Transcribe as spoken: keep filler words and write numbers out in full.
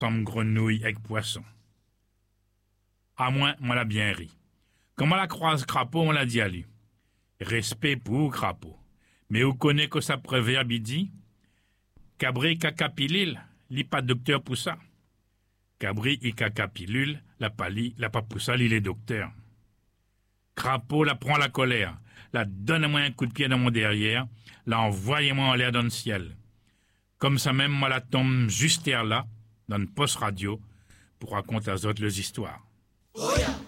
Comme grenouille avec poisson. À moins, moi l'a bien ri. Quand on la croise crapaud, on l'a dit à lui. Respect pour crapaud. Mais vous connaissez que ça proverbe, il dit, cabri caca pilule, li pas docteur pour ça. Cabri et caca pilule, la pali, la pas pour ça, il est docteur. Crapaud la prend la colère, la donne-moi un coup de pied dans mon derrière, la envoyez-moi en l'air dans le ciel. Comme ça même, moi la tombe juste là, dans une poste radio, pour raconter aux autres les histoires. Oh yeah.